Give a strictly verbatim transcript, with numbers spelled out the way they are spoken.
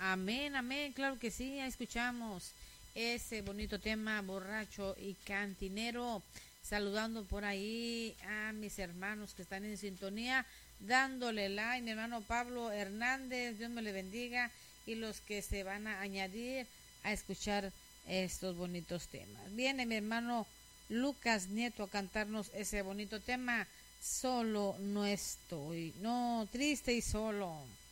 Amén, amén, claro que sí, ya escuchamos ese bonito tema, borracho y cantinero. Saludando por ahí a mis hermanos que están en sintonía, dándole like, mi hermano Pablo Hernández, Dios me le bendiga, y los que se van a añadir a escuchar estos bonitos temas. Viene mi hermano Lucas Nieto a cantarnos ese bonito tema, Solo no estoy, no, triste y solo.